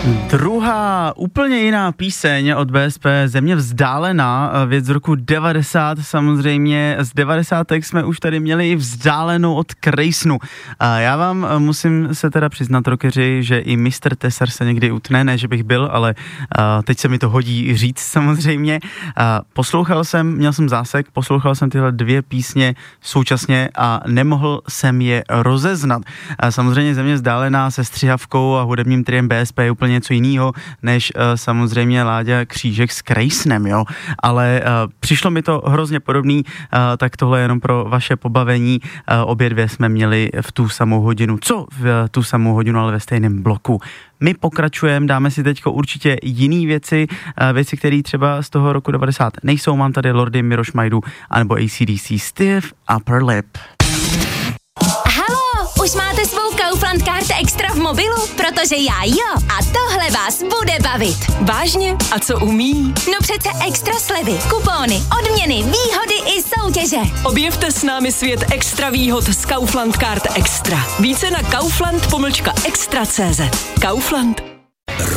Druhá úplně jiná píseň od BSP, Země vzdálená, věc z roku 90, samozřejmě z 90. jsme už tady měli i vzdálenou od Krejsnu. A já vám musím se teda přiznat, rockeři, že i Mr. Tesar se někdy utne, ne že bych byl, ale teď se mi to hodí říct samozřejmě. Měl jsem zásek, poslouchal jsem tyhle dvě písně současně a nemohl jsem je rozeznat. Samozřejmě Země vzdálená se střihavkou a hudebním triem BSP je úplně něco jiného, než samozřejmě Láďa Křížek s Krejsnem, jo. Ale přišlo mi to hrozně podobný, tak tohle jenom pro vaše pobavení. Obě dvě jsme měli v tu samou hodinu. V tu samou hodinu, ale ve stejném bloku. My pokračujeme, dáme si teďko určitě jiný věci, které třeba z toho roku 90 nejsou. Mám tady Lordy, Miroš Majdu, anebo AC/DC Stiff Upper Lip. Už máte svou Kaufland Card Extra v mobilu? Protože já jo. A tohle vás bude bavit. Vážně? A co umí? No přece extra slevy, kupóny, odměny, výhody i soutěže. Objevte s námi svět extra výhod z Kaufland Card Extra. Více na kaufland-extra.cz. Kaufland.